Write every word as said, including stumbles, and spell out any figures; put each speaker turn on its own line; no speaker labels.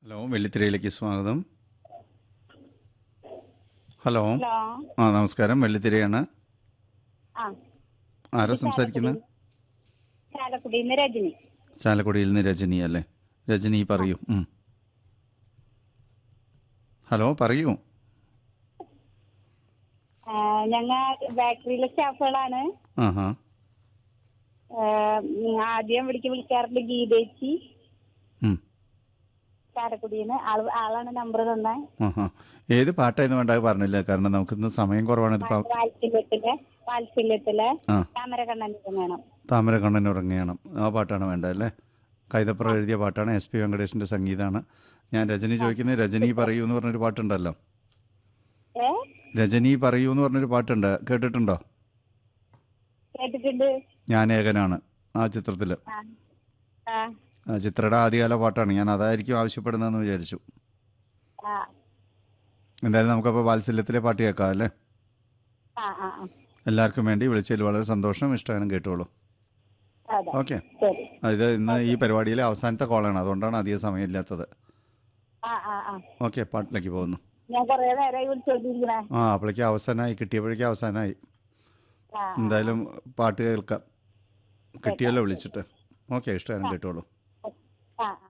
Hello, വെള്ളിത്തിരയിലേക്ക് സ്വാഗതം. Hello.
Hello.
ആ നമസ്കാരം, വെള്ളിത്തിരയാണ്.
ആ
ആരാ
ഇത്
സംസാരിക്കുന്നത്?
ചാലക്കുടി ചാലക്കുടിയിൽ നിന്ന് രജനി.
ചാലക്കുടിയിൽ നിന്ന് രജനി അല്ലേ? രജനി പറയൂ. ഉം. ഹലോ, പറയൂ.
ആ, ഞങ്ങ ബേക്കറിയിലെ സ്റ്റാഫുകളാണ്.
ആഹാ.
ആ, ആദ്യം വിളിക്ക് വിളിക്കാറുണ്ട് ഗീതേച്ചി
ഉം.
ചാലക്കുടിന്ന്. ആള് ആളാണ് നമ്പർ തന്നെ.
ആഹാ. ഏത് പാട്ടായിരുന്നു വേണ്ട പറഞ്ഞില്ല, കാരണം നമുക്കിന്ന് സമയം കുറവാണ്. ഇതിപ്പോൾ
വാത്സല്യത്തിലെ വാത്സല്യത്തിലെ
ആ
താമരകണ്ണൻ വേണം.
താമരക്കണ്ണൻ ഉറങ്ങിയണം ആ പാട്ടാണ് വേണ്ടത് അല്ലേ? കൈതപ്ര എഴുതിയ പാട്ടാണ്. എസ് പി വെങ്കടേഷിൻ്റെ സംഗീതമാണ്. ഞാൻ രജനി ചോദിക്കുന്നത്, രജനി പറയൂ എന്ന് പറഞ്ഞൊരു പാട്ടുണ്ടല്ലോ.
ഏ
രജനി പറയൂ എന്ന് പറഞ്ഞൊരു പാട്ടുണ്ട്, കേട്ടിട്ടുണ്ടോ?
കേട്ടിട്ടുണ്ട്.
ഞാൻ ഏകനാണ് ആ ചിത്രത്തിൽ.
ആ ആ
ആ, ചിത്രയുടെ ആദ്യകാല പാട്ടാണ്. ഞാൻ അതായിരിക്കും ആവശ്യപ്പെടുന്നതെന്ന് വിചാരിച്ചു.
ആ
എന്തായാലും നമുക്കപ്പോൾ വാത്സല്യത്തിലെ പാട്ട് കേൾക്കാം അല്ലേ?
ആ ആ ആ.
എല്ലാവർക്കും വേണ്ടി വിളിച്ചതിൽ വളരെ സന്തോഷം. ഇഷ്ടഗാനം കേട്ടോളൂ.
അതെ.
ഓക്കെ.
ശരി.
ഇത് ഇന്ന് ഈ പരിപാടിയിലെ അവസാനത്തെ കോളാണ്, അതുകൊണ്ടാണ് അധികം സമയമില്ലാത്തത്.
ആ ആ ആ
ഓക്കെ, പാട്ടിലേക്ക് പോകുന്നു.
ഞാൻ കുറേ നേരമായി വിളിച്ചോണ്ടിരിക്കണേ.
ആ അപ്പോഴേക്കും അവസാനമായി, കിട്ടിയപ്പോഴേക്കും അവസാനമായി.
ആ
എന്തായാലും പാട്ട് കേൾക്കാം. കിട്ടിയല്ലോ വിളിച്ചിട്ട്. ഓക്കെ, ഇഷ്ടഗാനം കേട്ടോളൂ.
ആ ആ